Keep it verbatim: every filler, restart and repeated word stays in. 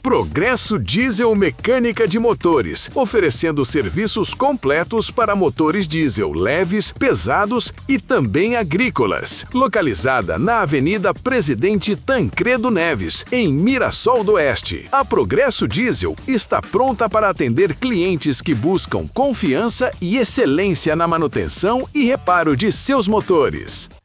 Progresso Diesel Mecânica de Motores, oferecendo serviços completos para motores diesel leves, pesados e também agrícolas. Localizada na Avenida Presidente Tancredo Neves, em Mirassol do Oeste. A Progresso Diesel está pronta para atender clientes que buscam confiança e excelência na manutenção e reparo de seus motores.